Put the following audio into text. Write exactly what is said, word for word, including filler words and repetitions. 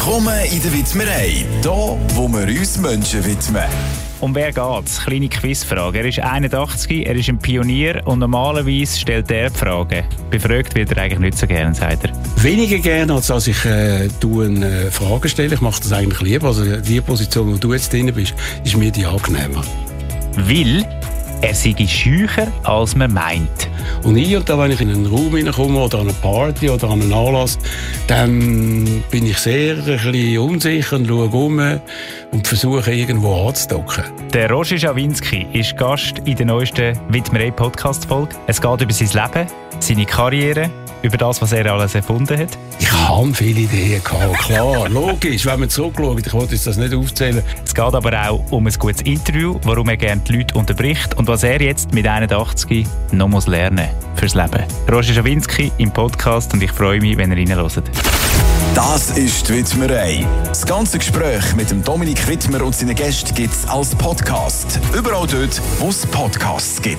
Willkommen in der Widmerei, hier, wo wir uns Menschen widmen. Um wer geht's? Kleine Quizfrage. Er ist einundachtzig, er ist ein Pionier und normalerweise stellt er die Fragen. Befragt wird er eigentlich nicht so gerne, sagt er. Weniger gerne, als dass ich äh, du eine äh, Frage stelle. Ich mache das eigentlich lieber. Also die Position, wo du jetzt drin bist, ist mir die angenehmer. Weil er sei scheucher, als man meint. Und ich und da, wenn ich in einen Raum hineinkomme oder an eine Party oder an einen Anlass, dann bin ich sehr ein bisschen unsicher und schaue um und versuche irgendwo anzudocken. Der Roger Schawinski ist Gast in der neuesten Widmerei-Podcast-Folge. Es geht über sein Leben, seine Karriere, über das, was er alles erfunden hat. Ich habe viele Ideen gehabt, klar, logisch, wenn man zurückschaut. Ich wollte jetzt das nicht aufzählen. Es geht aber auch um ein gutes Interview, warum er gerne die Leute unterbricht und was er jetzt mit einundachtzig noch muss lernen fürs Leben. Roger Schawinski im Podcast und ich freue mich, wenn ihr reinhört. Das ist die Widmerei. Das ganze Gespräch mit dem Dominik Widmer und seinen Gästen gibt es als Podcast. Überall dort, wo es Podcasts gibt.